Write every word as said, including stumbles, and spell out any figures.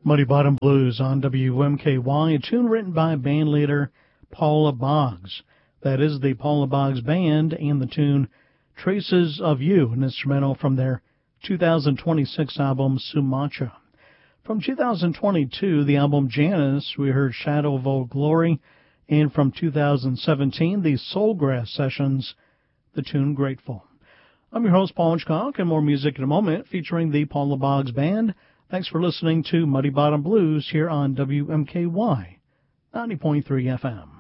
Muddy Bottom Blues on W M K Y, a tune written by bandleader Paula Boggs. That is the Paula Boggs Band, and the tune Traces of You, an instrumental from their two thousand twenty-six album Sumacha. From two thousand twenty-two, the album Janice, we heard Shadow of Old Glory, and from two thousand seventeen, the Soulgrass Sessions, the tune Grateful. I'm your host, Paul Hitchcock, and more music in a moment featuring the Paula Boggs Band. Thanks for listening to Muddy Bottom Blues here on W M K Y ninety point three F M.